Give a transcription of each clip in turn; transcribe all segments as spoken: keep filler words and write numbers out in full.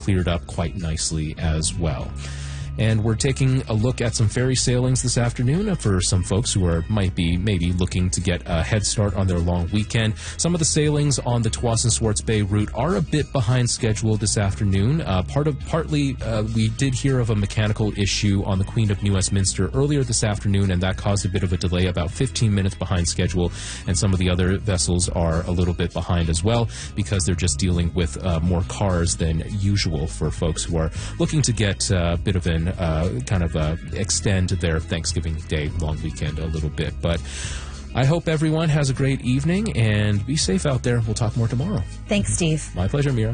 cleared up quite nicely as well. And we're taking a look at some ferry sailings this afternoon for some folks who are might be maybe looking to get a head start on their long weekend. Some of the sailings on the Tsawwassen Swartz Bay route are a bit behind schedule this afternoon. Uh, part of partly uh, we did hear of a mechanical issue on the Queen of New Westminster earlier this afternoon, and that caused a bit of a delay, about fifteen minutes behind schedule. And some of the other vessels are a little bit behind as well because they're just dealing with uh, more cars than usual for folks who are looking to get uh, a bit of an Uh, kind of uh, extend their Thanksgiving Day long weekend a little bit. But I hope everyone has a great evening and be safe out there. We'll talk more tomorrow. Thanks, Steve. My pleasure, Mira.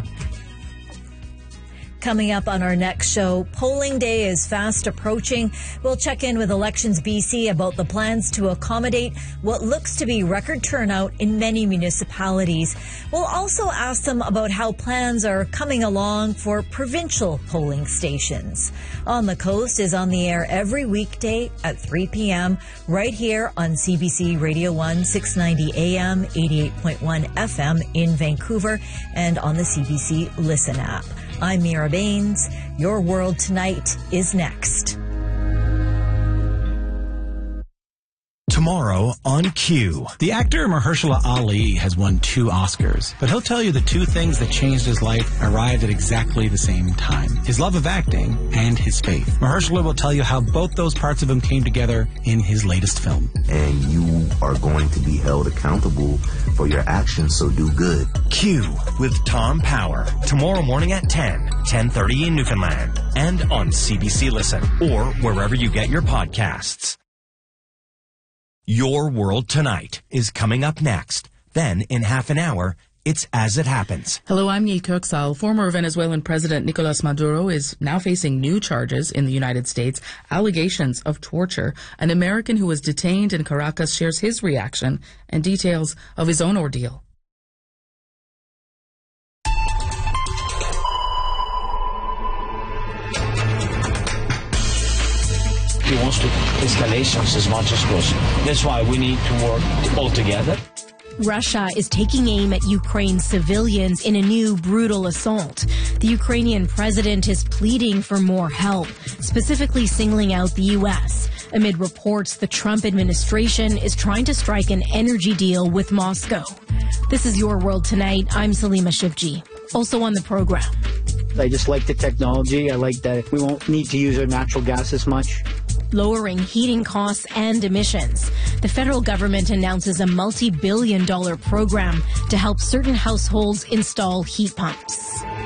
Coming up on our next show, polling day is fast approaching. We'll check in with Elections B C about the plans to accommodate what looks to be record turnout in many municipalities. We'll also ask them about how plans are coming along for provincial polling stations. On the Coast is on the air every weekday at three p.m. right here on C B C Radio one, six ninety A M, eighty-eight point one F M in Vancouver, and on the C B C Listen app. I'm Mira Baines. Your World Tonight is next. Tomorrow on Q. The actor Mahershala Ali has won two Oscars, but he'll tell you the two things that changed his life arrived at exactly the same time. His love of acting and his faith. Mahershala will tell you how both those parts of him came together in his latest film. And you are going to be held accountable for your actions, so do good. Q with Tom Power. Tomorrow morning at ten, ten thirty in Newfoundland. And on C B C Listen or wherever you get your podcasts. Your World Tonight is coming up next. Then, in half an hour, it's As It Happens. Hello, I'm Neil Kirksall. Former Venezuelan President Nicolas Maduro is now facing new charges in the United States, allegations of torture. An American who was detained in Caracas shares his reaction and details of his own ordeal. He wants to escalations as much as possible. That's why we need to work all together. Russia is taking aim at Ukraine civilians in a new brutal assault. The Ukrainian president is pleading for more help, specifically singling out the U S, amid reports the Trump administration is trying to strike an energy deal with Moscow. This is Your World Tonight. I'm Salima Shivji. Also on the program. I just like the technology. I like that we won't need to use our natural gas as much. Lowering heating costs and emissions. The federal government announces a multi-billion dollar program to help certain households install heat pumps.